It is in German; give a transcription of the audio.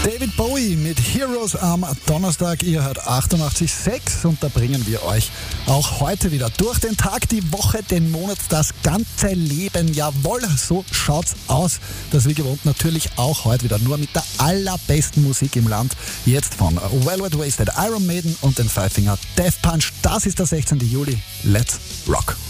David Bowie mit Heroes am Donnerstag. Ihr hört 88.6 und da bringen wir euch auch heute wieder durch den Tag, die Woche, den Monat, das ganze Leben. Jawohl, so schaut's aus. Das wie gewohnt natürlich auch heute wieder nur mit der allerbesten Musik im Land. Jetzt von Well Wet Wasted, Iron Maiden und den Five Finger Death Punch. Das ist der 16. Juli. Let's rock!